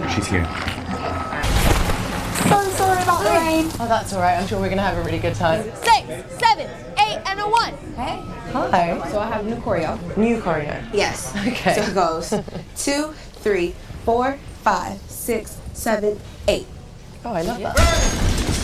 She's here. So sorry about the rain. Oh, that's all right. I'm sure we're gonna have a really good time. 6, 7, 8, and a 1. Hey. Hi. So I have new choreo. New choreo. Yes. Okay. So it goes 2, 3, 4, 5, 6, 7, 8. Oh, I love that.